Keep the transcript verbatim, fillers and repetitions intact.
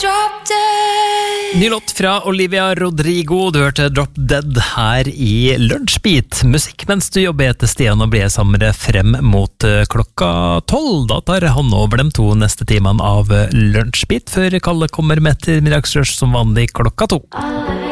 drop dead. Ny låt fra Olivia Rodrigo. Du hørte Drop Dead her i Lunsjbit. Musikk mens du jobber etter Stian og blir sammen med deg frem mot klokka tolv. Da tar han over de to neste timene av Lunsjbit, før Kalle kommer med til middagsrush som vanlig klokka to.